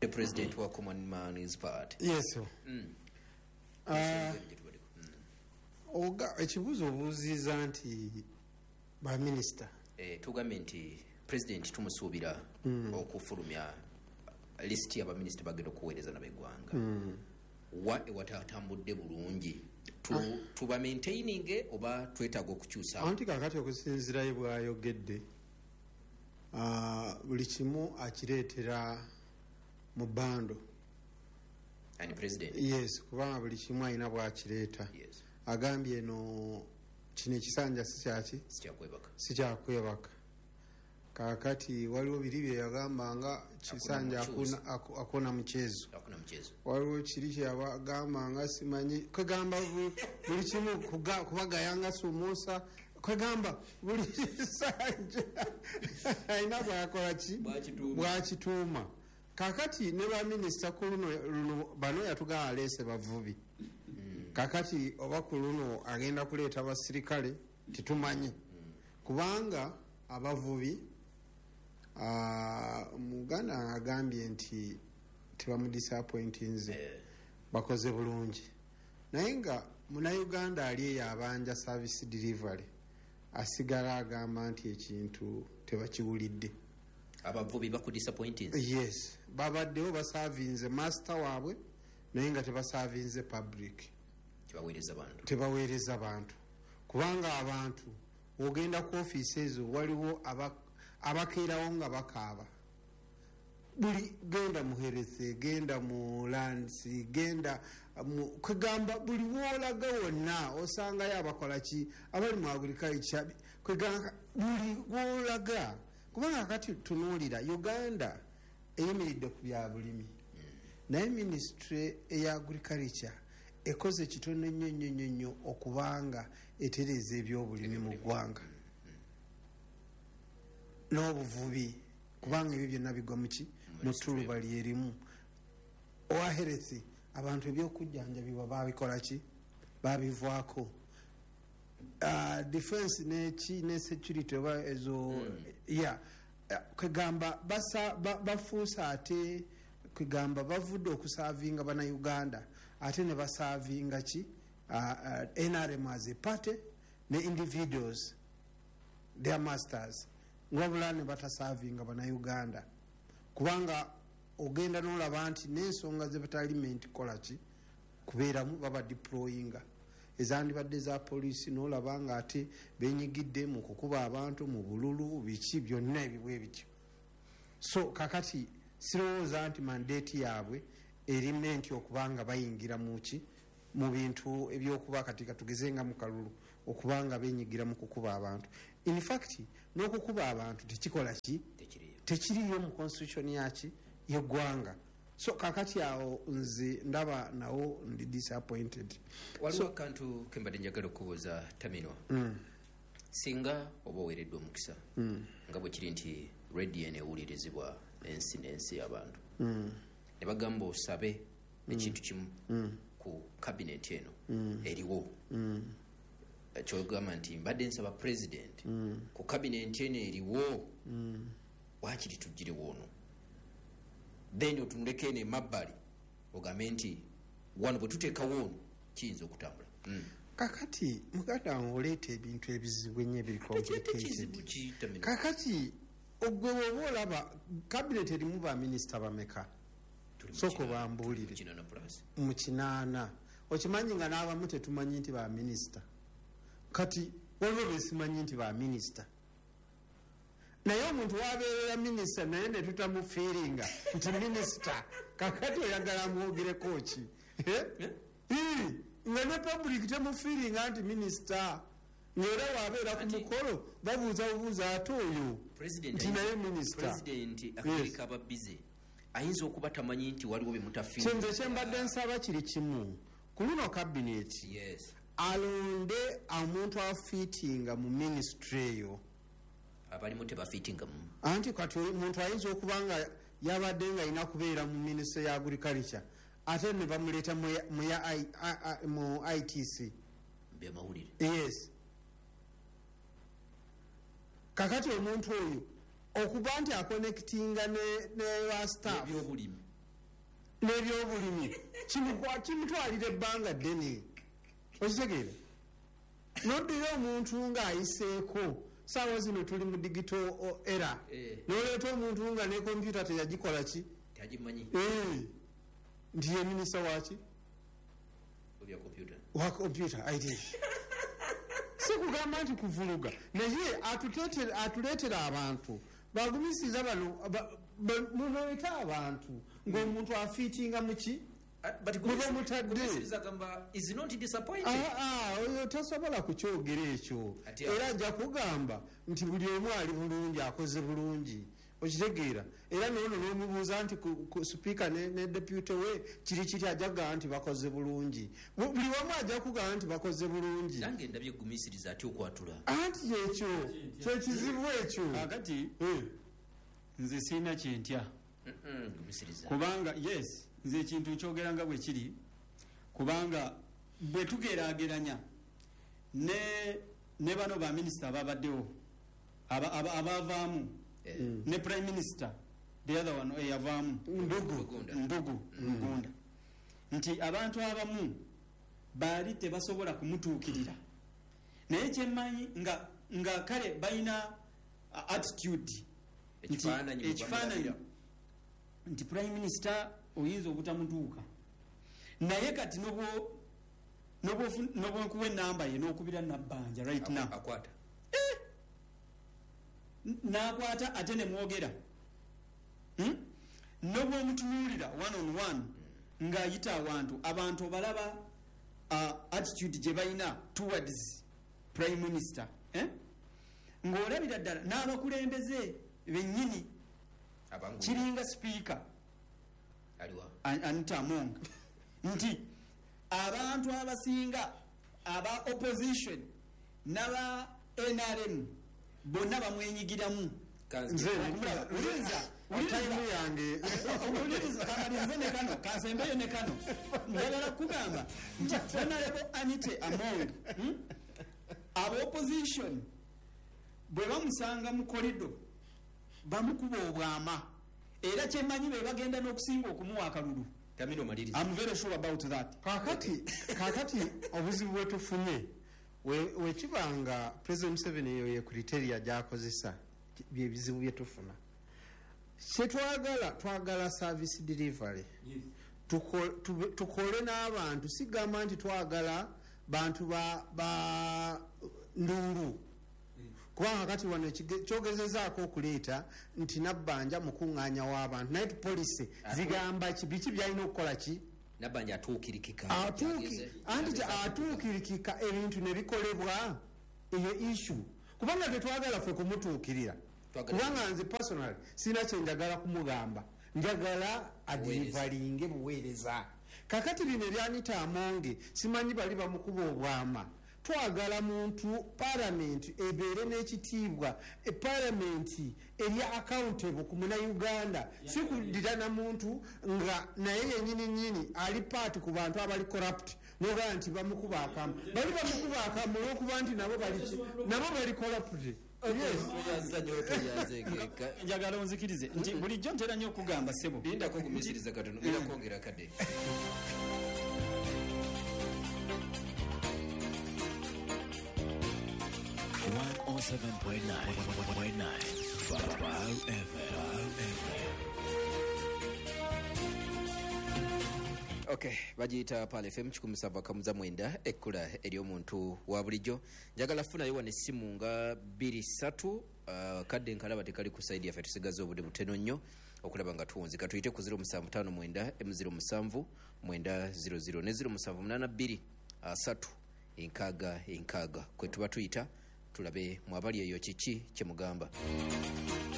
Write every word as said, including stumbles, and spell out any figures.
the president wa Common Man's Party. Yes. Mm. Uh, oga ekibuzo obuuziza nti ba minister eh tugambe nti president tumusuubira mm. okufulumya list ya ba minister bagenda okuweereza nabeggwanga mm. wa ewatatambudde bulungi tu, ah. tuba maintaining oba twetaaga okukyusa anti kakati okusinzirayo bwayogedde uh, buli kimu akireetera mu bando and president yes kubanga buli kimu alina bwakireeta yes. agambye no kino ekisanja si kyaki sikyakwebaka sikyakwebaka kakati waliwo biri bye yagambanga kisanja akuna akuna mchezo akuna mchezo waliwo kiri kyabagambanga simanyi kwegamba buli kimu kubagayanga sumusa kwegamba buli kisanja aina bwakola ki bwakituuma kakati ne ba minister kuluno bano yatugaa alese bavubi mm. kakati oba kuluno agenda kuleeta abasirikale titumanyi mm. kubanga abavubi uh, muganda agambye nti tebamudisappointinze eh. bakoze bulungi naye nga Munnayuganda ali yabanja service delivery asigala agamba nti ekintu tebakiwulidde abavubi bakudisappointing yes babaddewo basavinze master waabwe naye nga tebasavinze public tebaweereza abantu tebaweereza abantu kubanga abantu ogenda ku office ezo waliwo abakeerawo nga bakaaba buli genda muhereze genda mu lands genda kwegamba buli wolaga wonna osangayo abakola ki abali mu agriculture kwegamba buli wolaga kubanga kati tunuulira Uganda eyimiridde ku bya bulimi mm. naye ministry eya agriculture ekoze kitono nnyo nnyo nnyo okubanga etereza ebyobulimi mu ggwanga mm. n'obuvubi kubanga ebyo byonna bigwa muki mu tuluba lyerimu owaheresi abantu ebyokujjanjabibwa babikola ki babivaako Uh, defense neki ne security oba ezo mm. yeah uh, kwegamba basa ba, bafuusa ate kwegamba bavudde okusavinga bana Uganda ate ne basavinga ki uh, uh, N R M as a party ne individuals their masters ngwabula ne batasavinga bana Uganda kubanga ogenda n'olaba nti n'ensonga ze parliament kola ki kubeeramu baba deployinga ezandibadde za poliisi n'olabanga ate benyigidde mu kukuba abantu mu bululu biki byonna ebibwe bityo so kakati sirowooza nti mandate yaabwe erime nti okubanga bayingira muki mu bintu ebyokuba kati katugezenga mu kalulu okubanga benyigira mu kukuba abantu in fact n'okukuba abantu tekikola ki tekiriyo mu constitution yaki yeggwanga so kakati awo nze ndaba nawo ndi disappointed waliwo so, akantu kembadde njagala okubuuza Tamino mm. singa oba oweereddwa omukisa mm. nga bwe kiri nti radio ewulirizibwa ensi n'ensi y'abantu mm. ne bagamba osabe mm. ekintu kimu mm. ku cabinet eno mm. eriwo mm. kyogamba nti mbadde nsaba president mm. ku cabinet eno eriwo mm. waakiri tuggirewo ono then otunuleko eno emabbali ogambe nti wano bwe tuteekawo ono kiyinza okutambula mm. kakati muganda oleeta ebintu ebizibu ennyo ebiri complicated kakati ogwe woba olaba cabinet erimu baminisita bameka soko bambuulire mu kinaana okimanyi nga n'abamu tetumanyi nti baminisita kati waliwo besimanyi nti baminisita naye omuntu wabeerera minisita naye ne tutamufiiringa nti minisita kakati oyagala mwogereko ki nga ne public temufiiringa nti minisita ng'era wabeera ku mukolo babuuza bubuuza ate oyo nti naye minisita ayinza okuba tamanyi nti waliwo bemutafiiringa kyenze kyembadde nsaba kiri kimu ku luno kabineti alonde omuntu afiitinga mu ministry eyo abalimu tebafitinga mu anti kati omuntu ayinza okuba nga yabadde nga alina kubeera mu minisitule ya agriculture ate ne bamuleeta mu I T C byamawulire yes kakati omuntu oyo okuba nti akonectinga ne wa staff ebyobulimi n'ebyobulimi kimutwalira ebbanga ddene okitegeera nodduyo omuntu ng'ayiseeko saawa zino tuli mu digital era n'oleeta omuntu nga ne kompyuta teyagikola ki nti ye minisita waki wa kompyuta it si kugamba nti kuvuluga naye atuleetera abantu bagumisiza bano munoeta abantu ng'omuntu afiitinga muki oyo tasobola kukyogera ekyo era ajja kugamba nti buli omu ali bulungi akoze bulungi okitegeera era noono n'omubuuza nti sipiika ne depute we kiri kiti ajja kugamba nti bakoze bulungi buli wamu ajja kugamba nti bakoze bulungi anti ekyo kyekizibu ekyo kakati nze siina kyentya kubanga yes nze ekintu nkyogera nga bwe kiri kubanga bwe tugeraageranya ne ne bano ba minisita ababaddewo abavaamu ne prime minister the other one eyavaamu ndugu Rugunda nti abantu abamu baali tebasobola kumutuukirira naye kyemmanyi nga nga kale balina attitude ekifaananyi nti prime minister oyinza obutamutuuka naye kati nobwenkuwa enamba ye n'okubira nabbanja right now akwata n'akwata ate ne mwogera nobwemutunuulira one on one ng'ayita awantu abantu balaba attitude gye balina towards prime minister ng'olabira ddala n'abakulembeze bennyini kiringa speaker Anita Among nti abantu abasinga aba opposition n'aba N R M bonna bamwenyigiramu kasembeyo ne kano njagala kugamba nti honorable Anita Among aba opposition bwe bamusanga mu korido bamukuba obwama era kyemmanyi be bagenda n'okusinga okumuwa akalulu. I'm very sure about that. kakati kakati obuzibu bwetufunye wekibanga President Museveni eyo ye criteria gyakozesa byebizibu byetufuna kyetwagala twagala service delivery tukole n'abantu sigamba nti twagala bantu ba ndulu kubanga kati wano kyogezezaako okuleeta nti nabbanja mukuŋŋaanya w'abantu naye police zigamba biki byalina okukola ki nabbanja atuukirikika anti atuukirikika ebintu ne bikolebwa eyo issue kubanga tetwagala ffe kumutuukirira kubanga nze personal sina kyenjagala kumugamba njagala adilivalinge buweereza kakati bino ebyanita Amonge simanyi bali bamukuba obwama twagala muntu parliament ebeere n'ekitiibwa e parliament eri accountable ku Munnayuganda si kuddira na muntu nga naye yennyini nnyini ali part ku bantu abali corrupt nogaa nti bamukuba akamu bali bamukuba akamu olwokuba nti nabo bali corrupt. njagala onzikirize nti bulijjo ntera nnyo okugamba sebo lindako kumisiriza katono era kwongera kadde one oh seven point nine F M. Okay, bagiyita Pal F M kikumi sava kamuza mwenda ekkula eri omuntu wa bulijjo njagala funayo wane simu nga bbiri ssatu uh, kadde nkalaba tekali ku side yaffe tusigaza obudde buteno nnyo okulaba nga tuwunzika tuyite ku zero seven five nine M zero seven nine zero zero ne zero seven eight two asatu enkaaga enkaaga kwe tuba tuyita tulabe mwabali eyo kiki kye mugamba.